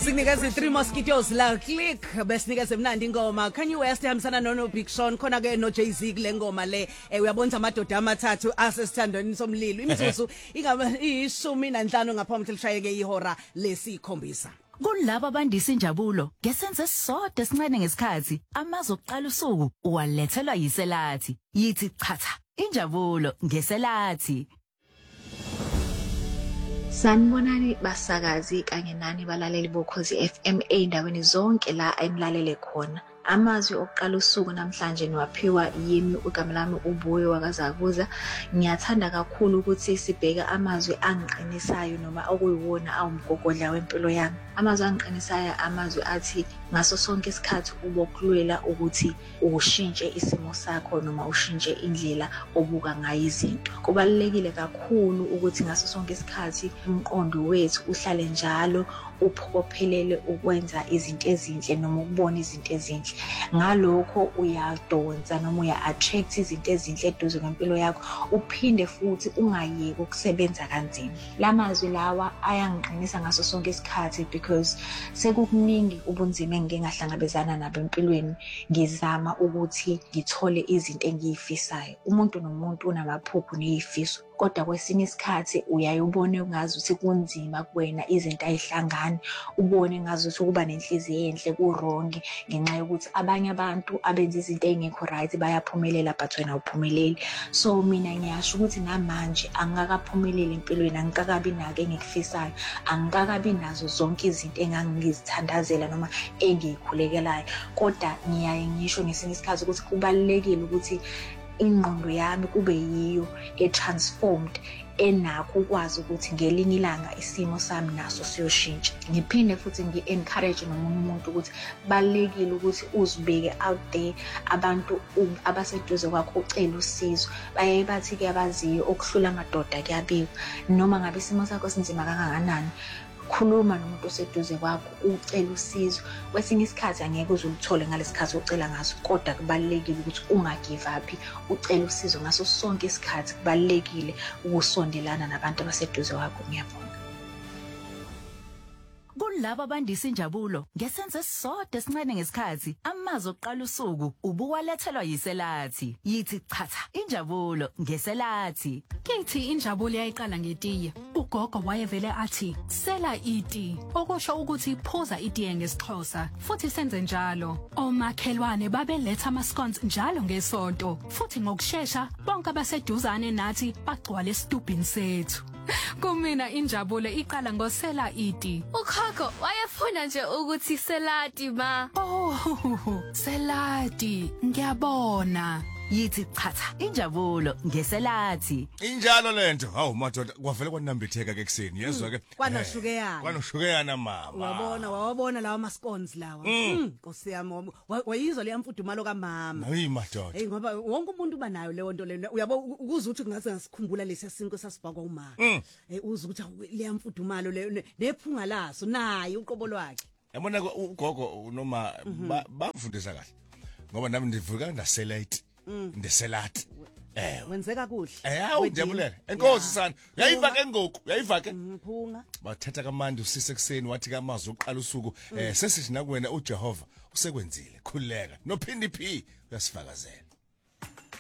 Sikunikeza 3 mosquitoes la click besinikeza emnandi ingoma Kanye West ehambisana no Big Sean khona ke no Jay-Z kule ngoma le uyabonza amadoda amathathu asesithandweni somlilo imizuzu ingaba ishumi nanhlanu ngaphambi lishayeke ihora lesikhombisa Kulabo abandisa injabulo ngesenze sodwa esincane ngesikhathi amazi oqala usuku uwalethelwa yiselathi yithi chatha injabulo ngeselathi Sanibonani basakazi kanye nani balaleli bokhozi FM endaweni zonke la emlalele khona. Amazwi oqala usuku namhlanje niwaphiwa yimi ugama lami ubuyo wakazakuza. Ngiyathanda kakhulu ukuthi sibheke amazwi angiqinisayo noma okuyiwona awumgogodla wempilo yami. Amazwi angiqinisayo amazwi athi ngaso sonke isikhathi ubokulwela ukuthi ushintshe isimo sakho noma ushintshe indlela obuka ngayo izinto. Kubalekile kakhulu ukuthi ngaso sonke isikhathi umqondo wethu uhlale njalo uphokophelele ukwenza izinto ezinhle noma ukubona izinto ezinhle. Ngalokho uyadonsa noma uya-attract izinto ezinhle eduze kwempilo yakho uphinde futhi ungayeki ukusebenza kanzima. Lamazwi lawa ayangiqinisa ngaso sonke isikhathi because sekukuningi ubunzima engike ngahlangabezana nabo empilweni ngizama ukuthi ngithole izinto engiyifisayo. Umuntu nomuntu unamaphupho nezifiso kodwa kwesinye isikhathi uyayubona ungazi ukuthi kunzima kuwena izinto ayihlangani ubone ngazi ukuthi ukuba nenhliziyo enhle ku-wrong ngenxa yokuthi abanye abantu abenza izinto ezingekho right bayaphumelela but wena awuphumeleli. So mina ngiyasho ukuthi namanje angikakaphumeleli empilweni, angikakabi nako engikufisayo, angikakabi nazo zonke izinto engangizithandazela noma engiyikhulekelayo, kodwa ngiyaye ngisho ngesinye isikhathi ukuthi kubalekile ukuthi ingqondo yami kube yiyo transformed enakho ukwazi ukuthi ngelinye ilanga isimo sami naso siyoshintsha. Ngiphinde futhi ngi-encourage nomunye umuntu ukuthi balekile ukuthi uzibeke out there abantu abaseduze kwakho ucela usizo. Baye bathi kuyabaziyo okuhlula amadoda kuyabikwa noma ngabe isimo sakho sinzima kangakanani. Khuluma nomuntu oseduze kwakho ucela usizo. Kwesinye isikhathi angeke uzulithole ngalesikhathi ucela ngaso, kodwa kubalekile ukuthi ungagive up, ucela usizo ngaso sonke isikhathi. Kubalekile ukusondelana nabantu abaseduze kwakho. Ngiyabonga. Kulabo abandisa injabulo ngesenze sodwa esincane ngesikhathi amazi oqala usuku ubuwalethelwa yiselathi yithi chatha injabulo ngeselathi. Kithi injabulo yayiqala ngetiye. Ugogo wayevele athi sela iti, okusho ukuthi phuza itiye ngesixhosa, futhi senze njalo. Omakhelwane babeletha ama-scones njalo ngesonto, futhi ngokusheshsha bonke abaseduzane nathi bagcwala esitubhini sethu. Kumina injabulo iqala ngosela iti. Ukhokho wayefuna nje ukuthi selati ma. Oh, selati, ngiyabona. Yithi chatha injabulo ngeselathi. Injalo lento. Hawu madoda kwavela kwanambitheka ke kuseni. Yezwa ke. kwanoshukeyana Kwanoshukeyana mama. wabona lawa ama-scones lawa Nkosi yami wayizwa le mfudumalo kamama. Hayi madoda. Hey ngoba wonke umuntu uba nayo le nto le uyabo ukuza ukuthi ngaze ngasikhumbula lesi sinko sasibhakwa uma. Uza ukuthi le mfudumalo le nephunga laso naye uqobo lwakhe. Yabona ugogo noma bamfundisa kahle. Ngoba nami ndivuka ndaselate. Ndeselati. Wenzeka kuhle. Ujabulela. Enkosi sana. Yayiva ke ngoku, yayiva ke. Phunga. Bathatha kamandi usise kuseni wathi kamazwi oqala usuku sesithi nakuwena uJehova usekwenzile. Khuleka. Nophindi phi uyasifakazela.